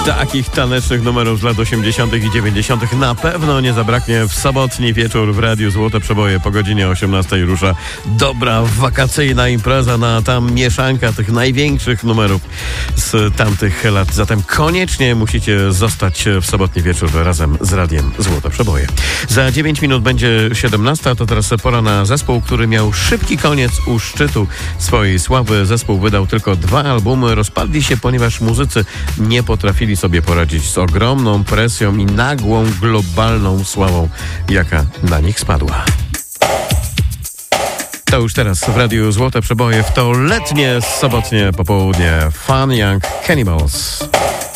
Takich tanecznych numerów z lat 80. i 90. na pewno nie zabraknie w sobotni wieczór w Radiu Złote Przeboje. Po godzinie 18 rusza dobra wakacyjna impreza na tam mieszanka tych największych numerów z tamtych lat. Zatem koniecznie musicie zostać w sobotni wieczór razem z Radiem Złote Przeboje. Za 9 minut będzie 17, to teraz pora na zespół, który miał szybki koniec u szczytu swojej sławy. Zespół wydał tylko 2 albumy, rozpadli się, ponieważ muzycy nie potrafili sobie poradzić z ogromną presją i nagłą, globalną sławą, jaka na nich spadła. To już teraz w Radiu Złote Przeboje w to letnie, sobotnie popołudnie. Fun Young Cannibals.